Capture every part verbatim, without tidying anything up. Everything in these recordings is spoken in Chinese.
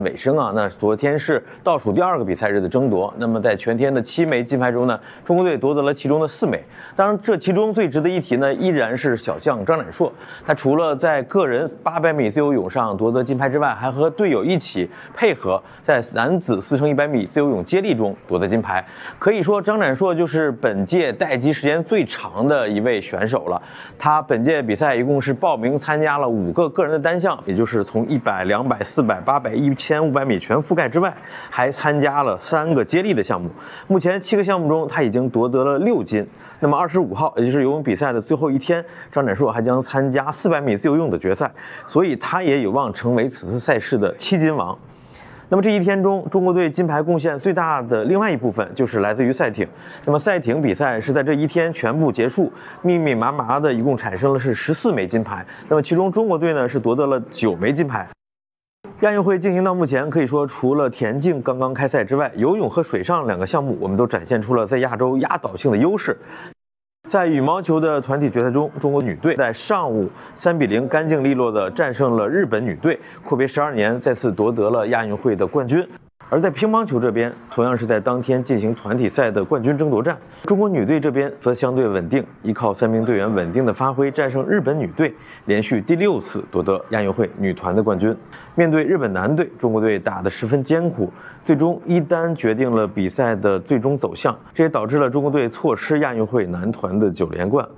尾声啊，那昨天是倒数第二个比赛日的争夺。那么在全天的七枚金牌中呢，中国队夺得了其中的四枚。当然，这其中最值得一提呢，依然是小将张展硕。他除了在个人八百米自由泳上夺得金牌之外，还和队友一起配合在男子四乘一百米自由泳接力中夺得金牌。可以说，张展硕就是本届待机时间最长的一位选手了。他本届比赛一共是报名参加了五个个人的单项，也就是从一百、两百、四百、八百、一千。千五百米全覆盖之外，还参加了三个接力的项目。目前七个项目中，他已经夺得了六金。那么二十五号，也就是游泳比赛的最后一天，张展硕还将参加四百米自由泳的决赛，所以他也有望成为此次赛事的七金王。那么这一天中，中国队金牌贡献最大的另外一部分就是来自于赛艇。那么赛艇比赛是在这一天全部结束，密密麻麻的一共产生了是十四枚金牌。那么其中中国队呢是夺得了九枚金牌。亚运会进行到目前，可以说除了田径刚刚开赛之外，游泳和水上两个项目，我们都展现出了在亚洲压倒性的优势。在羽毛球的团体决赛中，中国女队在上午三比零干净利落地战胜了日本女队，阔别十二年再次夺得了亚运会的冠军。而在乒乓球这边，同样是在当天进行团体赛的冠军争夺战，中国女队这边则相对稳定，依靠三名队员稳定的发挥，战胜日本女队，连续第六次夺得亚运会女团的冠军。面对日本男队，中国队打得十分艰苦，最终一单决定了比赛的最终走向，这也导致了中国队错失亚运会男团的九连冠。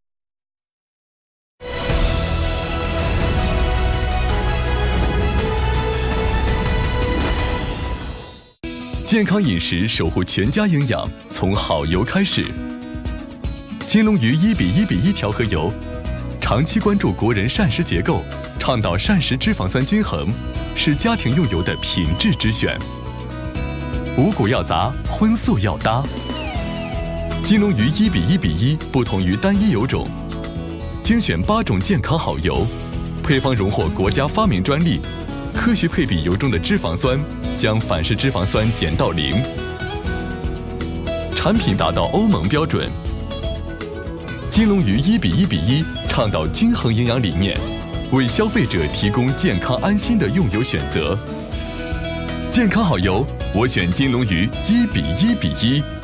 健康饮食，守护全家营养，从好油开始。金龙鱼一比一比一调和油，长期关注国人膳食结构，倡导膳食脂肪酸均衡，是家庭用油的品质之选。五谷要杂，荤素要搭。金龙鱼一比一比一不同于单一油种，精选八种健康好油，配方荣获国家发明专利，科学配比油中的脂肪酸，将反式脂肪酸减到零，产品达到欧盟标准。金龙鱼一比一比一倡导均衡营养理念，为消费者提供健康安心的用油选择。健康好油，我选金龙鱼一比一比一。